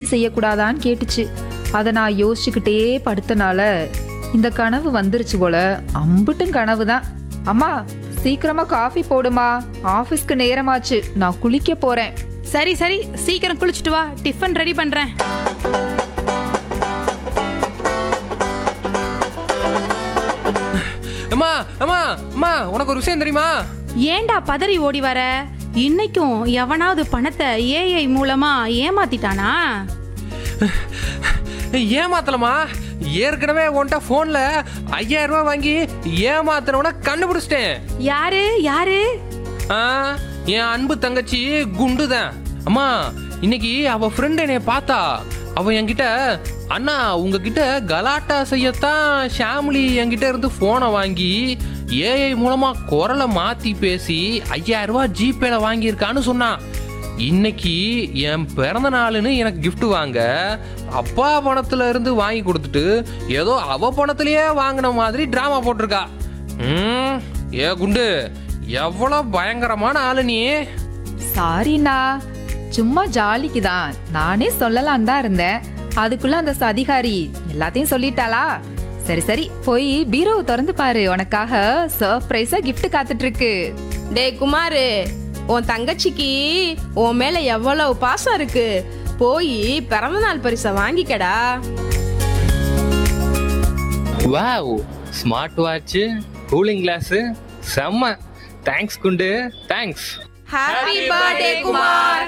செய்யக்கூடாதான்னு கேட்டுச்சு. அதை நான் யோசிச்சுக்கிட்டே படுத்தனால இந்த கனவு வந்துருச்சு போல. அம்புட்டும் கனவு தான். அம்மா, சீக்கிரமா காஃபி போடுமா, ஆபீஸ்க்கு நேரமாச்சு, நான் குளிக்க போறேன். சரி சரி, சீக்கிரம் குளிச்சுட்டு வா, டிஃபன் ரெடி பண்றேன். அம்மா அம்மா அம்மா, உனக்கு ஒரு விஷயம் தெரியுமா? ஏண்டா பதறி ஓடி வர? இன்னைக்கும் எவனாவது பணத்தை ஏஐ மூலமா ஏமாத்திட்டானா? ஏமாத்தலமா, ஏற்கனவே உன்கிட்ட போன்ல 5000 ரூபாய் வாங்கி ஏமாத்தினவன கண்டுபிடிச்சிட்டேன். யாரு யாரு? என் அன்பு தங்கச்சி குண்டுதான். அம்மா, இன்னைக்கு அவ ஃப்ரெண்ட் என்னைய பார்த்தா. அவ என்கிட்ட, அண்ணா உங்ககிட்ட கலாட்டா செய்யத்தான் ஷாம்லி என்கிட்ட இருந்து போனை வாங்கி ஏஐ மூலமா குரலை மாத்தி பேசி 5000 ரூபாய் ஜிபேல வாங்கியிருக்கான்னு சொன்னான். இன்னைக்கு என் பிறந்த நாளுன்னு எனக்கு கிஃப்ட் வாங்க அப்பா பணத்துல இருந்து வாங்கி கொடுத்துட்டு ஏதோ அவ பணத்திலேயே வாங்கின மாதிரி டிராமா போட்டிருக்கா. ஏ குண்டு, எவ்வளவு பயங்கரமான ஆளு நீ. சாரிண்ணா, சும்மா ஜாலிக்கு தான், நானே சொல்லலாம் தான் இருந்தேன். அதுக்குள்ள அந்த அதிகாரி எல்லாத்தையும் சொல்லிட்டாளா? சரி சரி, போய் பீரோவை திறந்து பாரு, உனக்காக சர்ப்ரைஸா கிஃப்ட் காத்துட்டு இருக்கு. டேய் குமாரு, உன் தங்கச்சிக்கு உன் மேல எவ்வளவு பாசம் இருக்கு, போய் பிறந்தநாள் பரிசை வாங்கிக்கடா. Wow, smart watch, cooling glass, செம்ம. தேங்க்ஸ் குண்டு, தேங்க்ஸ். Happy birthday Kumar.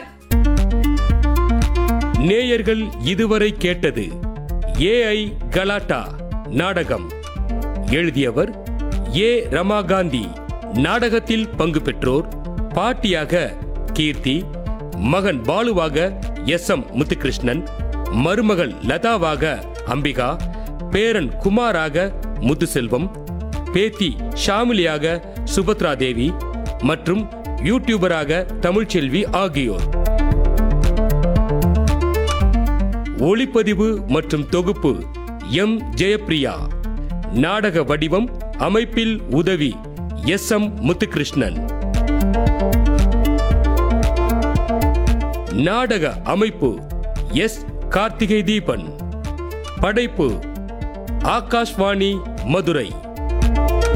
நேயர்கள் இதுவரை கேட்டது ஏஐ கலாட்டா நாடகம். எழுதியவர் ஏ ரமாகாந்தி. நாடகத்தில் பங்கு பெற்றோர்: பாட்டியாக கீர்த்தி, மகன் பாலுவாக எஸ்.எம். முத்துகிருஷ்ணன், மருமகள் லதாவாக அம்பிகா, பேரன் குமாராக முத்துசெல்வம், பேத்தி ஷாமிலியாக சுபத்ரா தேவி மற்றும் யூடியூபராக தமிழ்ச்செல்வி ஆகியோர். ஒளிப்பதிவு மற்றும் தொகுப்பு எம். ஜெயப்பிரியா. நாடக வடிவம், அமைப்பில் உதவி எஸ்.எம். முத்துகிருஷ்ணன். நாடக அமைப்பு எஸ். கார்த்திகை தீபன். படைப்பு ஆகாஷ்வாணி மதுரை.